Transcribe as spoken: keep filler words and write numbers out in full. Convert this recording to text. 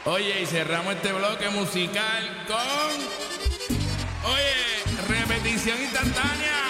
Oye, y cerramos este bloque musical con... Oye, repetición instantánea.